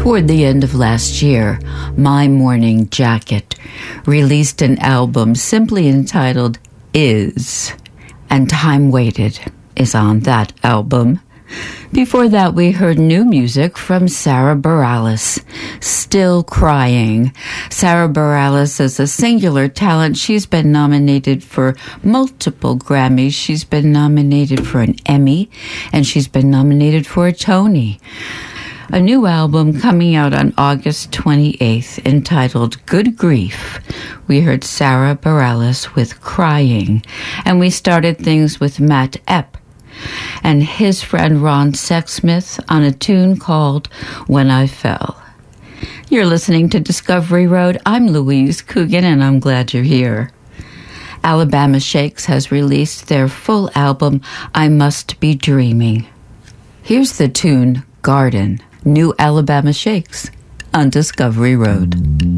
Toward the end of last year, My Morning Jacket released an album simply entitled Is, and Time Waited is on that album. Before that, we heard new music from Sara Bareilles, Still Crying. Sara Bareilles is a singular talent. She's been nominated for multiple Grammys. She's been nominated for an Emmy, and she's been nominated for a Tony. A new album coming out on August 28th entitled Good Grief. We heard Sara Bareilles with Crying, and we started things with Matt Epp and his friend Ron Sexsmith on a tune called When I Fell. You're listening to Discovery Road. I'm Louise Coogan, and I'm glad you're here. Alabama Shakes has released their full album, I Must Be Dreaming. Here's the tune, Garden. New Alabama Shakes on Discovery Road.